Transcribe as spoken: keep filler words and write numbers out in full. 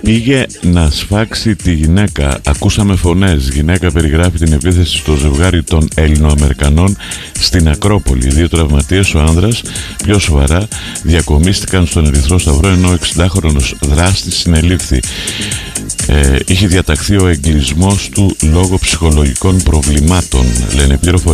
Πήγε να σφάξει τη γυναίκα. Ακούσαμε φωνές. Γυναίκα περιγράφει την επίθεση στο ζευγάρι των Ελληνοαμερικανών στην Ακρόπολη. Δύο τραυματίες, ο άνδρας πιο σοβαρά, διακομίστηκαν στον Ερυθρό Σταυρό, ενώ ο εξηντάχρονος δράστης συνελήφθη. Ε, είχε διαταχθεί ο εγκλεισμός του λόγω ψυχολογικών προβλημάτων, λένε πληροφορίες.